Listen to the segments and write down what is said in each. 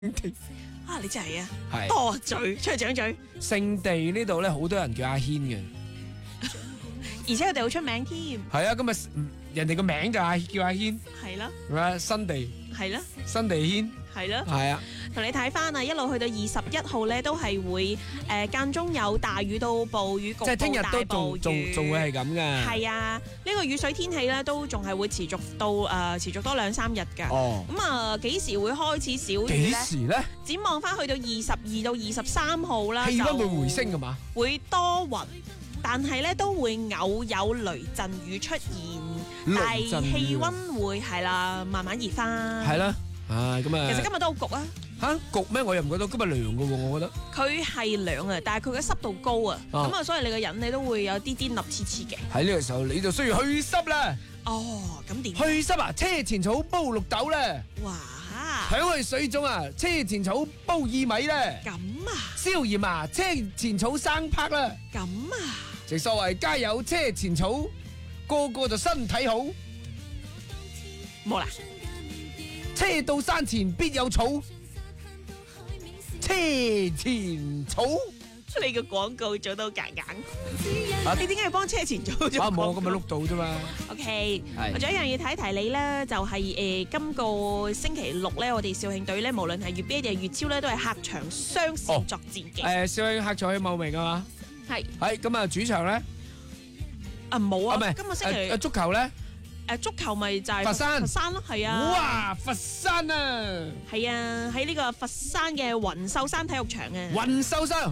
啊，你真係啊， 係多嘴出去掌嘴， 聖地呢度咧，好多人叫阿軒嘅。 而且佢哋好出名添， 係啊，咁啊，人哋個名就叫阿軒， 係啦， 係咪新地係啦， 新地軒， 係啦。 係啊， 同你睇翻啊，一路去到21號咧，都係會間中有大雨到暴雨，局部即係聽日都大暴雨。 仲會係咁嘅。 係啊，呢個雨水天氣咧都仲係會持續到持續多2-3日㗎。 哦， 咁啊，幾時會開始小雨幾咧？ 時咧？ 展望翻去到22到23號啦， 氣溫會回升㗎嘛？ 會多雲，但係咧都會偶有雷陣雨出現，但係氣溫會係啦慢慢熱翻。 係啦，唉咁啊。 其實今日都好焗啊！ 嚇焗咩？我又唔覺得今日涼嘅喎，我覺得。 佢係涼啊，但係佢嘅濕度高啊，咁啊，所以你個人你都會有啲啲立黐黐嘅。 喺呢個時候你就需要去濕啦。 哦，咁點？ 去濕啊，車前草煲綠豆咧。 哇！ 響去水種啊，車前草煲薏米咧。 咁啊， 消炎啊，車前草生柏啦。 咁啊， 正所謂家有車前草，個個就身體好。 冇啦。 車到山前必有草，車前草。 你個廣告做到夾硬，你點解要幫車前做咗？ 冇，我今日碌到啫嘛。 OK， 係我仲有一樣嘢提一提你咧，就係今個星期六咧，我哋肇慶隊咧，無論係粵 B 定係粵超咧，都係客場雙線作戰嘅。 肇慶客場去茂名啊嘛。 係咁啊，主場咧冇啊， 唔係今個星期足球咧。 足球咪就係佛山佛山咯，係啊。 哇，佛山啊！ 係啊，喺呢個佛山嘅雲秀山體育場啊。 雲秀山，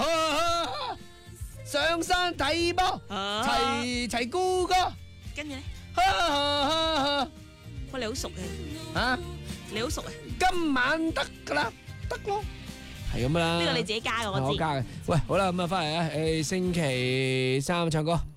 上山睇波，齊齊高歌。 跟住咧，喂，你好熟嘅， 啊， 你好熟啊？ 今晚得噶啦，得咯，係咁啦。 呢個你自己加嘅，我知。 我加嘅。喂，好啦，咁啊，翻嚟啊，星期三唱歌。